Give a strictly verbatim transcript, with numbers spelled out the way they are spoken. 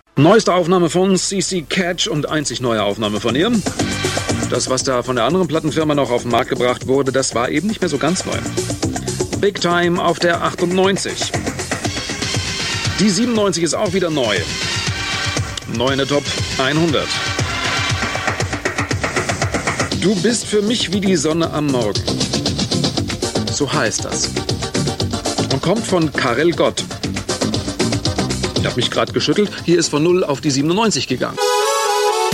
Neueste Aufnahme von C C Catch und einzig neue Aufnahme von ihr. Das, was da von der anderen Plattenfirma noch auf den Markt gebracht wurde, das war eben nicht mehr so ganz neu. Big Time auf der achtundneunzig. Die siebenundneunzig ist auch wieder neu. Neu in der Top hundert. Du bist für mich wie die Sonne am Morgen. So heißt das. Und kommt von Karel Gott. Ich habe mich gerade geschüttelt. Hier ist von null auf die siebenundneunzig gegangen.